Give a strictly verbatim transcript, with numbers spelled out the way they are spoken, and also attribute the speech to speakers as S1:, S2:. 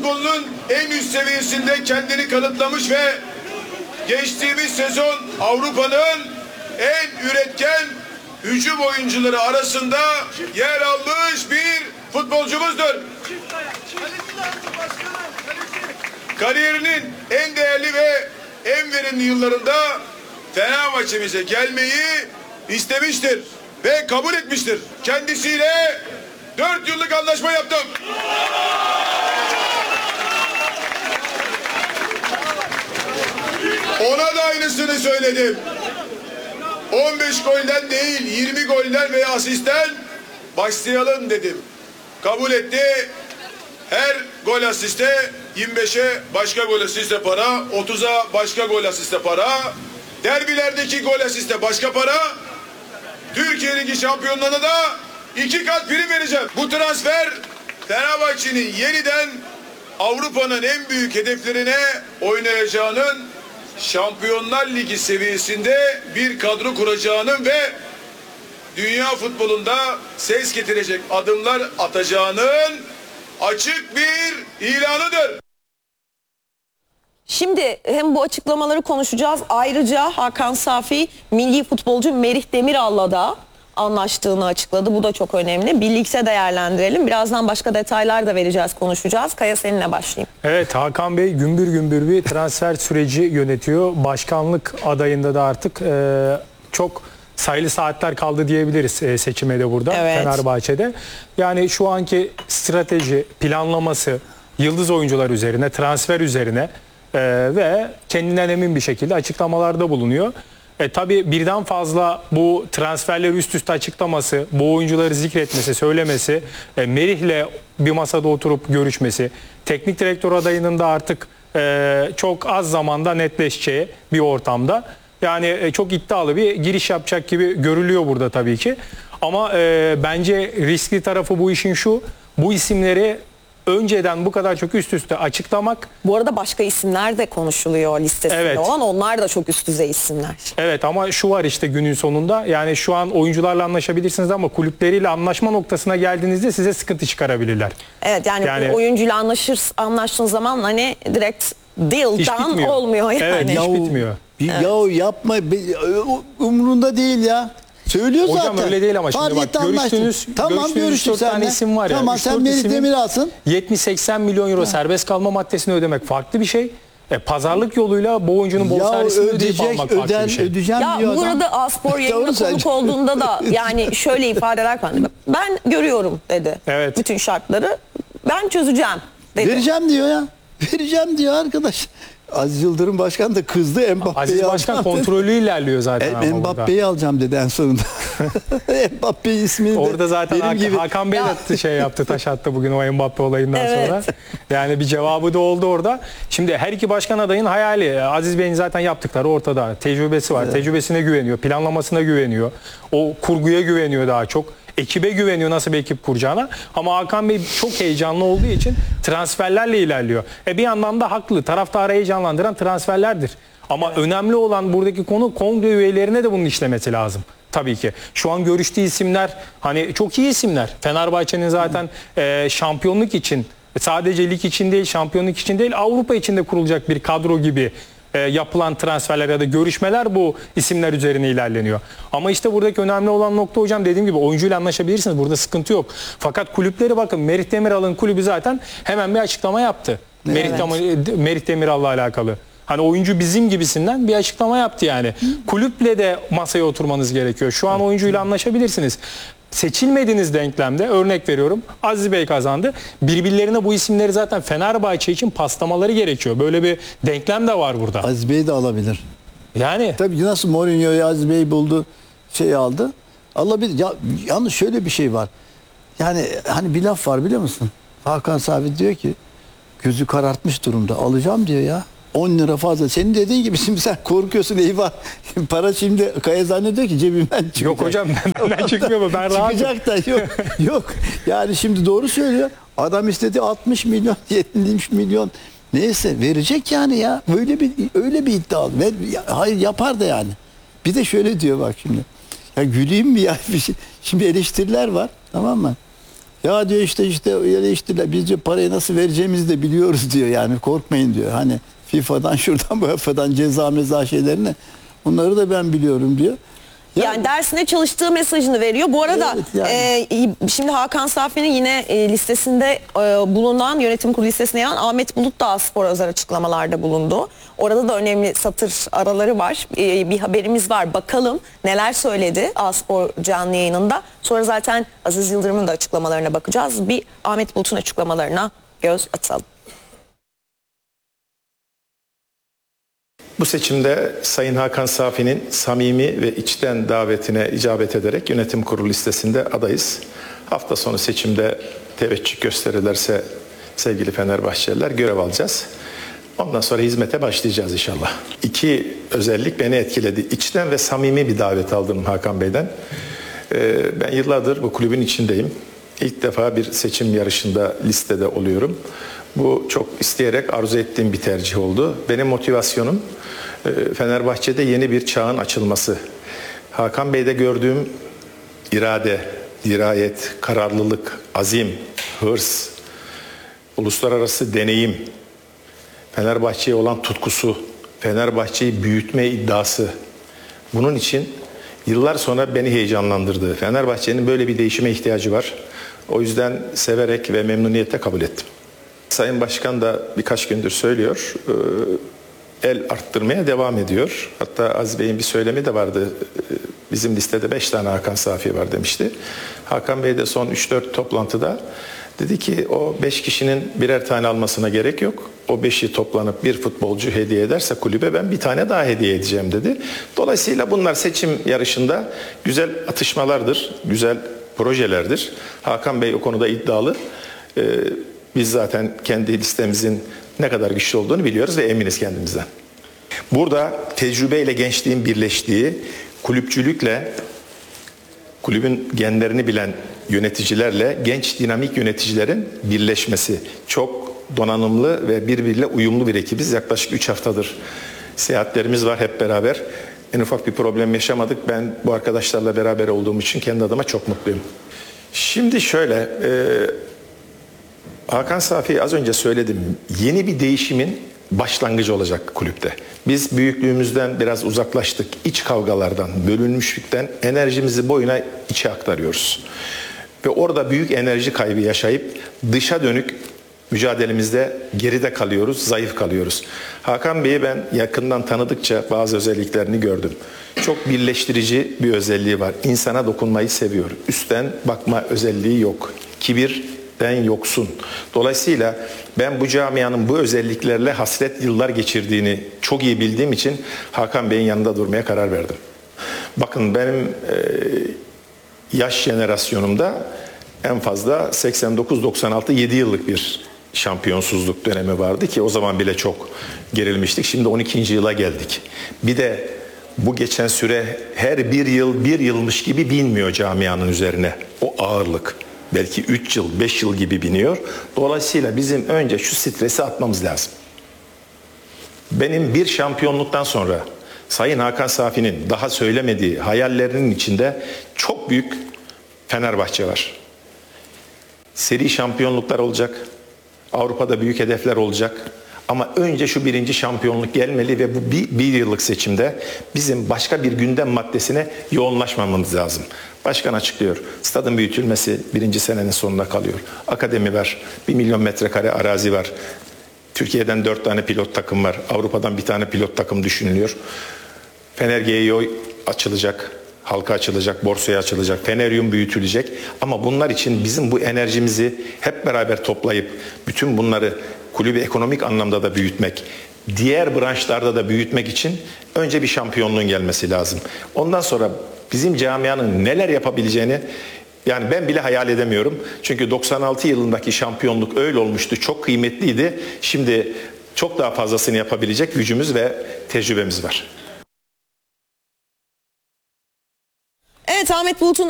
S1: futbolunun en üst seviyesinde kendini kanıtlamış ve geçtiğimiz sezon Avrupa'nın en üretken hücum oyuncuları arasında yer almış bir futbolcumuzdur. Kariyerinin en değerli ve en verimli yıllarında Fenerbahçe'mize gelmeyi istemiştir ve kabul etmiştir. Kendisiyle dört yıllık anlaşma yaptım. Ona da aynısını söyledim. on beş golden değil, yirmi golden veya asisten başlayalım dedim. Kabul etti. Her gol asiste yirmi beşe başka gol asiste para, otuza başka gol asiste para, derbilerdeki gol asiste başka para, Türkiye Ligi şampiyonlarına da iki kat prim vereceğim. Bu transfer Fenerbahçe'nin yeniden Avrupa'nın en büyük hedeflerine oynayacağının, Şampiyonlar Ligi seviyesinde bir kadro kuracağının ve dünya futbolunda ses getirecek adımlar atacağının açık bir ilanıdır.
S2: Şimdi hem bu açıklamaları konuşacağız. Ayrıca Hakan Safi milli futbolcu Merih Demiral'la da anlaştığını açıkladı. Bu da çok önemli. Birlikte değerlendirelim. Birazdan başka detaylar da vereceğiz, konuşacağız. Kaya, seninle başlayayım.
S3: Evet, Hakan Bey gümbür gümbür bir transfer süreci yönetiyor. Başkanlık adayında da artık e, çok sayılı saatler kaldı diyebiliriz e, seçime de burada,
S2: evet,
S3: Fenerbahçe'de. Yani şu anki strateji, planlaması, yıldız oyuncular üzerine, transfer üzerine e, ve kendinden emin bir şekilde açıklamalarda bulunuyor. E, tabii birden fazla bu transferleri üst üste açıklaması, bu oyuncuları zikretmesi, söylemesi, e, Merih'le bir masada oturup görüşmesi, teknik direktör adayının da artık e, çok az zamanda netleşeceği bir ortamda. Yani e, çok iddialı bir giriş yapacak gibi görülüyor burada tabii ki. Ama e, bence riskli tarafı bu işin şu, bu isimleri önceden bu kadar çok üst üste açıklamak.
S2: Bu arada başka isimler de konuşuluyor listesinde, evet, olan. Onlar da çok üst düzey isimler.
S3: Evet, ama şu var işte günün sonunda. Yani şu an oyuncularla anlaşabilirsiniz ama kulüpleriyle anlaşma noktasına geldiğinizde size sıkıntı çıkarabilirler.
S2: Evet, yani, yani oyuncuyla anlaşır, anlaştığın zaman hani direkt deal'dan olmuyor yani.
S3: Evet, hiç
S4: yahu,
S3: bitmiyor.
S4: Bir, evet. Yahu yapma, umrunda değil ya. Söylüyor
S3: hocam,
S4: zaten.
S3: Hocam öyle değil ama şimdi bak, görüştüğünüz,
S4: tamam,
S3: görüştüğünüz dört tane isim var ya.
S4: Tamam, sen Merih Demiral'sın.
S3: yetmiş seksen milyon euro ha. serbest kalma maddesini ödemek farklı bir şey. E, pazarlık yoluyla bu oyuncunun bonservisini ödeyip almak farklı
S4: öden,
S3: bir şey.
S4: Ödeyeceğim
S2: ya
S4: diyor
S2: burada
S4: adam.
S2: A-Spor yayında konuk olduğunda da yani şöyle ifadeler kullandı. Ben görüyorum dedi.
S3: Evet.
S2: Bütün şartları ben çözeceğim dedi.
S4: Vereceğim diyor ya. Vereceğim diyor arkadaş. Aziz Yıldırım Başkan da kızdı. Mbappe'yi
S3: Aziz Başkan kontrolü dedi. ilerliyor zaten.
S4: E, Mbappe'yi alacağım dedi en sonunda. Mbappe ismini
S3: orada
S4: de
S3: zaten Hakan, gibi... Hakan Bey de şey yaptı, taş attı bugün o Mbappe olayından evet. sonra. Yani bir cevabı da oldu orada. Şimdi her iki başkan adayın hayali. Aziz Bey'in zaten yaptıkları ortada. Tecrübesi var. Evet. Tecrübesine güveniyor. Planlamasına güveniyor. O kurguya güveniyor daha çok. Ekibe güveniyor, nasıl bir ekip kuracağına. Ama Hakan Bey çok heyecanlı olduğu için transferlerle ilerliyor. E bir yandan da haklı. Taraftarı heyecanlandıran transferlerdir. Ama evet. önemli olan buradaki konu, kongre üyelerine de bunun işlemesi lazım. Tabii ki. Şu an görüştüğü isimler hani çok iyi isimler. Fenerbahçe'nin zaten e, şampiyonluk için, sadece lig için değil, şampiyonluk için değil, Avrupa için de kurulacak bir kadro gibi yapılan transferler ya da görüşmeler bu isimler üzerine ilerleniyor. Ama işte buradaki önemli olan nokta hocam, dediğim gibi oyuncuyla anlaşabilirsiniz. Burada sıkıntı yok. Fakat kulüpleri bakın, Merih Demiral'ın kulübü zaten hemen bir açıklama yaptı. Evet. Merih, Merih Demiral'la alakalı. Hani oyuncu bizim gibisinden bir açıklama yaptı yani. Hı. Kulüple de masaya oturmanız gerekiyor. Şu an oyuncuyla anlaşabilirsiniz. Seçilmediğiniz denklemde, örnek veriyorum, Aziz Bey kazandı. Birbirlerine bu isimleri zaten Fenerbahçe için paslamaları gerekiyor. Böyle bir denklem de var burada.
S4: Aziz Bey de alabilir.
S3: Yani.
S4: Tabii nasıl Mourinho'yu Aziz Bey buldu, şey aldı. Alabilir. Ya, yalnız şöyle bir şey var. Yani hani bir laf var biliyor musun? Hakan Safi diyor ki gözü karartmış durumda. Alacağım diyor ya. on lira fazla. Senin dediğin gibi şimdi sen korkuyorsun, eyvah. Para şimdi Kaya zannediyor ki cebimden çıkacak.
S3: Yok hocam, benden çıkmıyor mu? Ben rahatım.
S4: Çıkacak da yok. Yok. Yani şimdi doğru söylüyor. Adam istedi altmış milyon, yetmiş milyon. Neyse verecek yani ya. Böyle bir öyle bir iddia. Ve hayır, yapar da yani. Bir de şöyle diyor bak şimdi. Ya güleyim mi ya? Şimdi eleştiriler var. Tamam mı? Ya diyor işte işte eleştiriler. Biz diyor parayı nasıl vereceğimizi de biliyoruz diyor. Yani korkmayın diyor. Hani FIFA'dan şuradan bu FIFA'dan ceza meza şeylerini onları da ben biliyorum diyor. Ya,
S2: Yani dersine çalıştığı mesajını veriyor. Bu arada
S4: Evet, yani.
S2: e, şimdi Hakan Safi'nin yine e, listesinde e, bulunan, yönetim kurulu listesine yer alan Ahmet Bulut da spor özel açıklamalarda bulundu. Orada da önemli satır araları var. E, bir haberimiz var. Bakalım neler söyledi A-Spor canlı yayınında. Sonra zaten Aziz Yıldırım'ın da açıklamalarına bakacağız. Bir Ahmet Bulut'un açıklamalarına göz atalım.
S5: Bu seçimde Sayın Hakan Safi'nin samimi ve içten davetine icabet ederek yönetim kurulu listesinde adayız. Hafta sonu seçimde teveccüh gösterirlerse sevgili Fenerbahçeliler görev alacağız. Ondan sonra hizmete başlayacağız inşallah. İki özellik beni etkiledi. İçten ve samimi bir davet aldım Hakan Bey'den. Ee, ben yıllardır bu kulübün içindeyim. İlk defa bir seçim yarışında listede oluyorum. Bu çok isteyerek arzu ettiğim bir tercih oldu. Benim motivasyonum Fenerbahçe'de yeni bir çağın açılması. Hakan Bey'de gördüğüm irade, dirayet, kararlılık, azim, hırs, uluslararası deneyim, Fenerbahçe'ye olan tutkusu, Fenerbahçe'yi büyütme iddiası. Bunun için yıllar sonra beni heyecanlandırdı. Fenerbahçe'nin böyle bir değişime ihtiyacı var. O yüzden severek ve memnuniyetle kabul ettim. Sayın Başkan da birkaç gündür söylüyor, el arttırmaya devam ediyor. Hatta Aziz Bey'in bir söylemi de vardı, bizim listede beş tane Hakan Safi var demişti. Hakan Bey de son üç dört toplantıda dedi ki o beş kişinin birer tane almasına gerek yok. O beşi toplanıp bir futbolcu hediye ederse kulübe ben bir tane daha hediye edeceğim dedi. Dolayısıyla bunlar seçim yarışında güzel atışmalardır, güzel projelerdir. Hakan Bey o konuda iddialı. Ee, Biz zaten kendi listemizin ne kadar güçlü olduğunu biliyoruz ve eminiz kendimizden. Burada tecrübeyle gençliğin birleştiği, kulüpçülükle, kulübün genlerini bilen yöneticilerle genç dinamik yöneticilerin birleşmesi. Çok donanımlı ve birbiriyle uyumlu bir ekibiz. Yaklaşık üç haftadır seyahatlerimiz var hep beraber. En ufak bir problem yaşamadık. Ben bu arkadaşlarla beraber olduğum için kendi adıma çok mutluyum. Şimdi şöyle... E, Hakan Safi az önce söyledim. Yeni bir değişimin başlangıcı olacak kulüpte. Biz büyüklüğümüzden biraz uzaklaştık. İç kavgalardan, bölünmüşlükten enerjimizi boyuna içe aktarıyoruz. Ve orada büyük enerji kaybı yaşayıp dışa dönük mücadelemizde geride kalıyoruz, zayıf kalıyoruz. Hakan Bey'i ben yakından tanıdıkça bazı özelliklerini gördüm. Çok birleştirici bir özelliği var. İnsana dokunmayı seviyor. Üstten bakma özelliği yok. Kibir den yoksun. Dolayısıyla ben bu camianın bu özelliklerle hasret yıllar geçirdiğini çok iyi bildiğim için Hakan Bey'in yanında durmaya karar verdim. Bakın benim e, yaş jenerasyonumda en fazla seksen dokuz doksan altı yedi yıllık bir şampiyonsuzluk dönemi vardı ki o zaman bile çok gerilmiştik. Şimdi on ikinci yıla geldik. Bir de bu geçen süre her bir yıl bir yılmış gibi binmiyor camianın üzerine. O ağırlık. Belki üç yıl, beş yıl gibi biniyor. Dolayısıyla bizim önce şu stresi atmamız lazım. Benim bir şampiyonluktan sonra Sayın Hakan Safi'nin daha söylemediği hayallerinin içinde çok büyük Fenerbahçe var. Seri şampiyonluklar olacak. Avrupa'da büyük hedefler olacak. Ama önce şu birinci şampiyonluk gelmeli ve bu bir, bir yıllık seçimde bizim başka bir gündem maddesine yoğunlaşmamamız lazım. Başkan açıklıyor. Stadın büyütülmesi birinci senenin sonuna kalıyor. Akademi var. Bir milyon metrekare arazi var. Türkiye'den dört tane pilot takım var. Avrupa'dan bir tane pilot takım düşünülüyor. Fener G E O açılacak. Halka açılacak, borsaya açılacak, Feneryum büyütülecek. Ama bunlar için bizim bu enerjimizi hep beraber toplayıp bütün bunları kulübü ekonomik anlamda da büyütmek, diğer branşlarda da büyütmek için önce bir şampiyonluğun gelmesi lazım. Ondan sonra bizim camianın neler yapabileceğini yani ben bile hayal edemiyorum. Çünkü doksan altı yılındaki şampiyonluk öyle olmuştu, çok kıymetliydi. Şimdi çok daha fazlasını yapabilecek gücümüz ve tecrübemiz var.
S2: Evet, Ahmet Bulut'un